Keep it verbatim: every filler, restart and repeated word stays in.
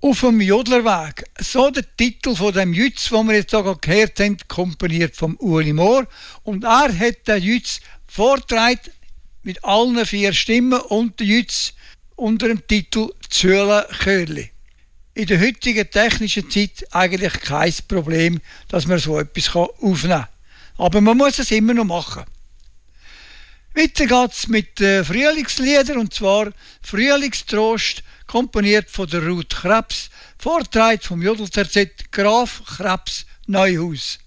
Auf dem Jodlerweg. So der Titel von dem Jütz, den wir jetzt sogar gehört haben, komponiert vom Ueli Mohr. Und er hat den Jütz vorgetragen mit allen vier Stimmen und der Jütz unter dem Titel «Zühle Chörli». In der heutigen technischen Zeit eigentlich kein Problem, dass man so etwas aufnehmen kann. Aber man muss es immer noch machen. Weiter geht's mit äh, Frühlingsliedern, und zwar Frühlingstrost, komponiert von der Ruth Krebs, vorgetragen vom Jodelterzett Graf Krebs Neuhaus.